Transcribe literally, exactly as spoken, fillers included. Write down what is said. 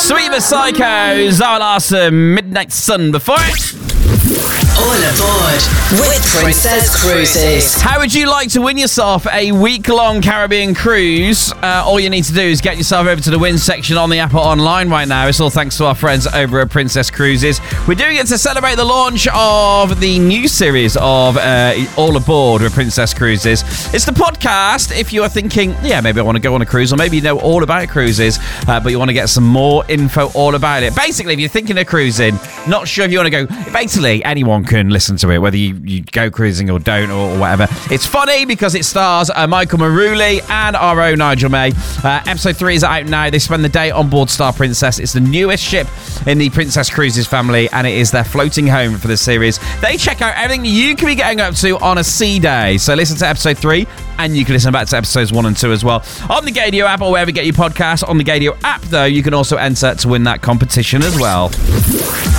Sweet the Psycho, Zara Larsson, Midnight Sun before it. All aboard with Princess Cruises. How would you like to win yourself a week-long Caribbean cruise? Uh, all you need to do is get yourself over to the win section on the app or online right now. It's all thanks to our friends over at Princess Cruises. We're doing it to celebrate the launch of the new series of uh, All Aboard with Princess Cruises. It's the podcast if you are thinking, yeah, maybe I want to go on a cruise, or maybe you know all about cruises, uh, but you want to get some more info all about it. Basically, if you're thinking of cruising, not sure if you want to go, basically anyone can listen to it, whether you, you go cruising or don't or whatever. It's funny because it stars uh, Michael Maruli and our own Nigel May. Uh, episode three is out now. They spend the day on board Star Princess. It's the newest ship in the Princess Cruises family, and it is their floating home for the series. They check out everything you can be getting up to on a sea day. So listen to episode three, and you can listen back to episodes one and two as well on the Gadio app or wherever you get your podcasts. On the Gadio app, though, you can also enter to win that competition as well.